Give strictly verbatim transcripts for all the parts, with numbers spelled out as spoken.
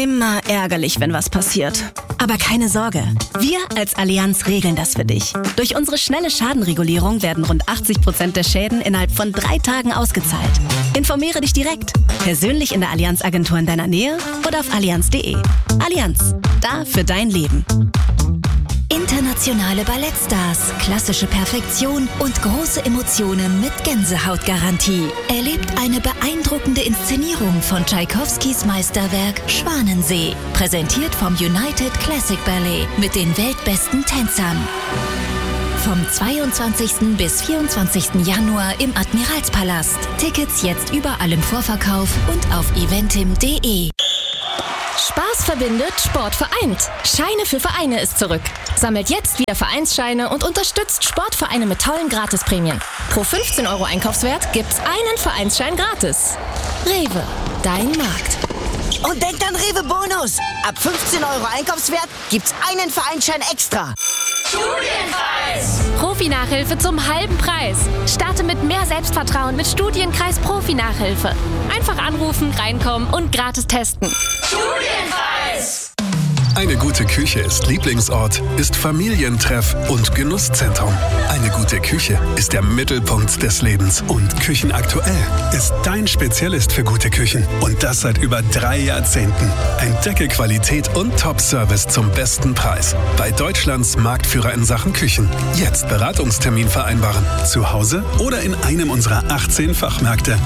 Immer ärgerlich, wenn was passiert. Aber keine Sorge, wir als Allianz regeln das für dich. Durch unsere schnelle Schadenregulierung werden rund achtzig Prozent der Schäden innerhalb von drei Tagen ausgezahlt. Informiere dich direkt, persönlich in der Allianz-Agentur in deiner Nähe oder auf allianz punkt de. Allianz, da für dein Leben. Internationale Ballettstars, klassische Perfektion und große Emotionen mit Gänsehautgarantie. Erlebt eine beeindruckende Inszenierung von Tschaikowskis Meisterwerk Schwanensee. Präsentiert vom United Classic Ballet mit den weltbesten Tänzern. Vom zweiundzwanzigsten bis vierundzwanzigsten Januar im Admiralspalast. Tickets jetzt überall im Vorverkauf und auf eventim punkt de. Spaß verbindet, Sport vereint. Scheine für Vereine ist zurück. Sammelt jetzt wieder Vereinsscheine und unterstützt Sportvereine mit tollen Gratisprämien. Pro fünfzehn Euro Einkaufswert gibt's einen Vereinsschein gratis. Rewe, dein Markt. Und denkt an Rewe Bonus. Ab fünfzehn Euro Einkaufswert gibt's einen Vereinsschein extra. Studienkreis. Profi-Nachhilfe zum halben Preis. Starte mit mehr Selbstvertrauen mit Studienkreis Profi-Nachhilfe. Einfach anrufen, reinkommen und gratis testen. Studienkreis. Eine gute Küche ist Lieblingsort, ist Familientreff und Genusszentrum. Eine gute Küche ist der Mittelpunkt des Lebens. Und Küchenaktuell ist dein Spezialist für gute Küchen. Und das seit über drei Jahrzehnten. Entdecke Qualität und Top-Service zum besten Preis. Bei Deutschlands Marktführer in Sachen Küchen. Jetzt Beratungstermin vereinbaren. Zu Hause oder in einem unserer achtzehn Fachmärkte.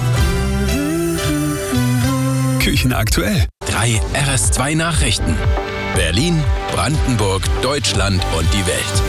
Küchenaktuell. Drei R S zwei Nachrichten. Berlin, Brandenburg, Deutschland und die Welt.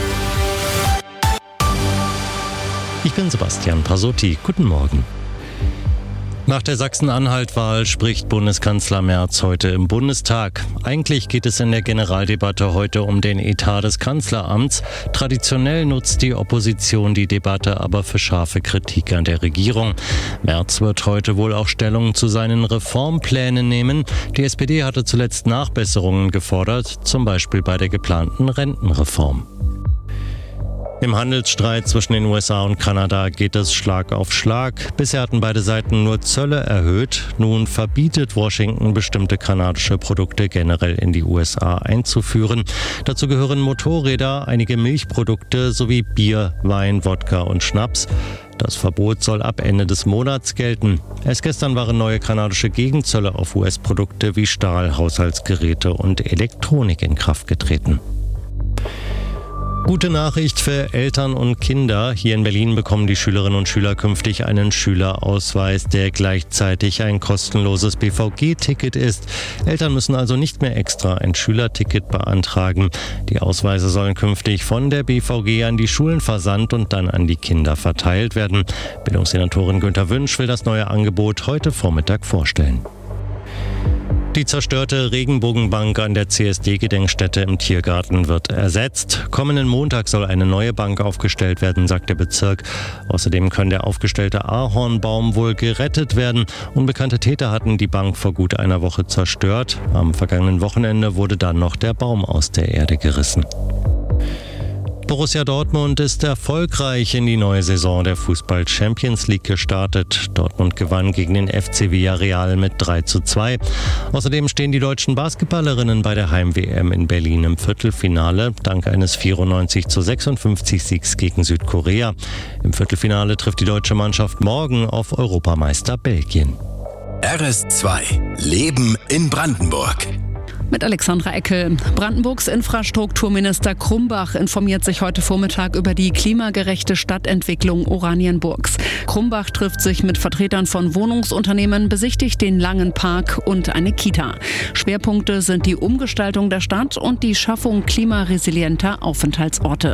Ich bin Sebastian Pasotti. Guten Morgen. Nach der Sachsen-Anhalt-Wahl spricht Bundeskanzler Merz heute im Bundestag. Eigentlich geht es in der Generaldebatte heute um den Etat des Kanzleramts. Traditionell nutzt die Opposition die Debatte aber für scharfe Kritik an der Regierung. Merz wird heute wohl auch Stellung zu seinen Reformplänen nehmen. Die S P D hatte zuletzt Nachbesserungen gefordert, zum Beispiel bei der geplanten Rentenreform. Im Handelsstreit zwischen den U S A und Kanada geht es Schlag auf Schlag. Bisher hatten beide Seiten nur Zölle erhöht. Nun verbietet Washington, bestimmte kanadische Produkte generell in die U S A einzuführen. Dazu gehören Motorräder, einige Milchprodukte sowie Bier, Wein, Wodka und Schnaps. Das Verbot soll ab Ende des Monats gelten. Erst gestern waren neue kanadische Gegenzölle auf U S-Produkte wie Stahl, Haushaltsgeräte und Elektronik in Kraft getreten. Gute Nachricht für Eltern und Kinder. Hier in Berlin bekommen die Schülerinnen und Schüler künftig einen Schülerausweis, der gleichzeitig ein kostenloses B V G-Ticket ist. Eltern müssen also nicht mehr extra ein Schülerticket beantragen. Die Ausweise sollen künftig von der B V G an die Schulen versandt und dann an die Kinder verteilt werden. Bildungssenatorin Günther Wünsch will das neue Angebot heute Vormittag vorstellen. Die zerstörte Regenbogenbank an der C S D-Gedenkstätte im Tiergarten wird ersetzt. Kommenden Montag soll eine neue Bank aufgestellt werden, sagt der Bezirk. Außerdem kann der aufgestellte Ahornbaum wohl gerettet werden. Unbekannte Täter hatten die Bank vor gut einer Woche zerstört. Am vergangenen Wochenende wurde dann noch der Baum aus der Erde gerissen. Borussia Dortmund ist erfolgreich in die neue Saison der Fußball-Champions League gestartet. Dortmund gewann gegen den F C Villarreal mit drei zu zwei. Außerdem stehen die deutschen Basketballerinnen bei der Heim-W M in Berlin im Viertelfinale, dank eines vierundneunzig zu sechsundfünfzig Siegs gegen Südkorea. Im Viertelfinale trifft die deutsche Mannschaft morgen auf Europameister Belgien. R S zwei. Leben in Brandenburg. Mit Alexandra Eckel. Brandenburgs Infrastrukturminister Krumbach informiert sich heute Vormittag über die klimagerechte Stadtentwicklung Oranienburgs. Krumbach trifft sich mit Vertretern von Wohnungsunternehmen, besichtigt den Langen Park und eine Kita. Schwerpunkte sind die Umgestaltung der Stadt und die Schaffung klimaresilienter Aufenthaltsorte.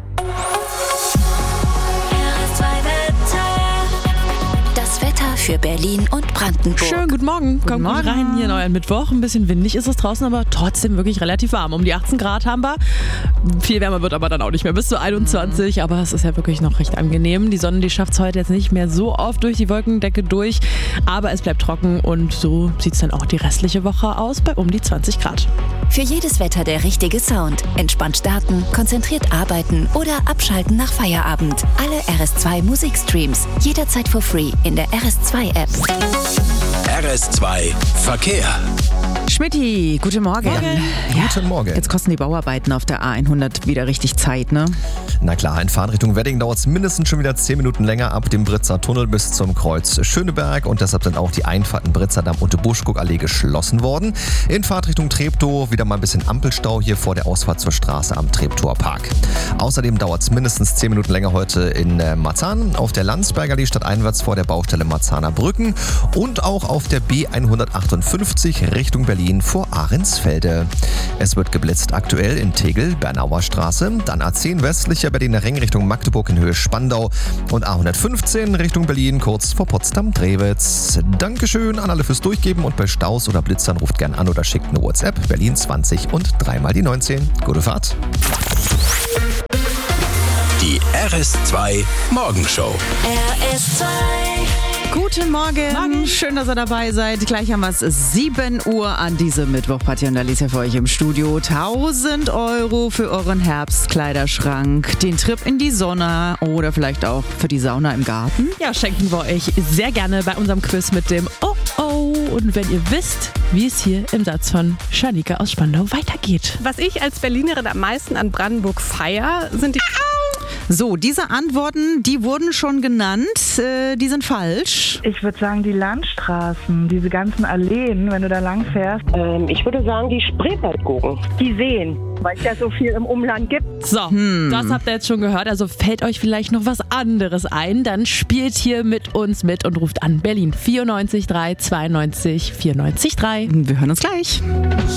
Für Berlin und Brandenburg. Schönen guten Morgen. Kommt gut rein hier neu an Mittwoch. Ein bisschen windig ist es draußen, aber trotzdem wirklich relativ warm. Um die achtzehn Grad haben wir. Viel wärmer wird aber dann auch nicht mehr. Bis zu einundzwanzig. Mhm. Aber es ist ja wirklich noch recht angenehm. Die Sonne, die schafft es heute jetzt nicht mehr so oft durch die Wolkendecke durch. Aber es bleibt trocken und so sieht es dann auch die restliche Woche aus bei um die zwanzig Grad. Für jedes Wetter der richtige Sound. Entspannt starten, konzentriert arbeiten oder abschalten nach Feierabend. Alle R S zwei Musikstreams. Jederzeit for free in der R S zwei App. R S zwei Verkehr. Schmidti, guten Morgen. Morgen. Ja, Guten Morgen. Jetzt kosten die Bauarbeiten auf der A hundert wieder richtig Zeit, ne? Na klar, in Fahrtrichtung Wedding dauert es mindestens schon wieder zehn Minuten länger ab dem Britzer Tunnel bis zum Kreuz Schöneberg und deshalb sind auch die Einfahrten Britzerdamm und Buschkuckallee geschlossen worden. In Fahrtrichtung Treptow wieder mal ein bisschen Ampelstau hier vor der Ausfahrt zur Straße am Treptower Park. Außerdem dauert es mindestens zehn Minuten länger heute in Marzahn, auf der Landsberger Allee stadteinwärts vor der Baustelle Marzahner Brücken und auch auf der B hundertachtundfünfzig Richtung Berlin vor Ahrensfelde. Es wird geblitzt aktuell in Tegel, Bernauer Straße, dann A zehn westlicher Berliner Ring Richtung Magdeburg in Höhe Spandau und A hundertfünfzehn Richtung Berlin kurz vor Potsdam-Drewitz. Dankeschön an alle fürs Durchgeben und bei Staus oder Blitzern ruft gern an oder schickt eine WhatsApp Berlin zwanzig und dreimal die neunzehn. Gute Fahrt. Die R S zwei Morgenshow. R S zwei. Guten Morgen. Morgen. Schön, dass ihr dabei seid. Gleich haben wir es sieben Uhr an diesem Mittwoch. Katja und Alicia für euch im Studio. tausend Euro für euren Herbstkleiderschrank, den Trip in die Sonne oder vielleicht auch für die Sauna im Garten. Ja, schenken wir euch sehr gerne bei unserem Quiz mit dem Oh Oh. Und wenn ihr wisst, wie es hier im Satz von Shanika aus Spandau weitergeht. Was ich als Berlinerin am meisten an Brandenburg feier, sind die... So, diese Antworten, die wurden schon genannt. Äh, die sind falsch. Ich würde sagen, die Landstraßen, diese ganzen Alleen, wenn du da lang fährst. Ähm, ich würde sagen, die Spreewaldgurken. Die Seen, weil es ja so viel im Umland gibt. So, hm. das habt ihr jetzt schon gehört. Also fällt euch vielleicht noch was anderes ein, dann spielt hier mit uns mit und ruft an. Berlin vierundneunzig drei zweiundneunzig vierundneunzig drei. Wir hören uns gleich.